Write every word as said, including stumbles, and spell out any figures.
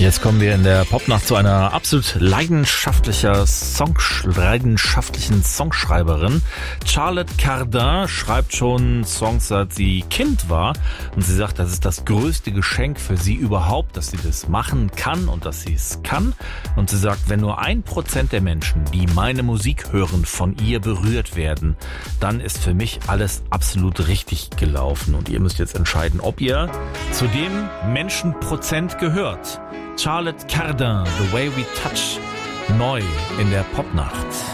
Jetzt kommen wir in der Popnacht zu einer absolut leidenschaftlicher Song, leidenschaftlichen Songschreiberin. Charlotte Cardin schreibt schon Songs, seit sie Kind war. Und sie sagt, das ist das größte Geschenk für sie überhaupt, dass sie das machen kann und dass sie es kann. Und sie sagt, wenn nur ein Prozent der Menschen, die meine Musik hören, von ihr berührt werden, dann ist für mich alles absolut richtig gelaufen. Und ihr müsst jetzt entscheiden, ob ihr zu dem Menschenprozent gehört. Charlotte Cardin, The Way We Touch, neu in der Popnacht.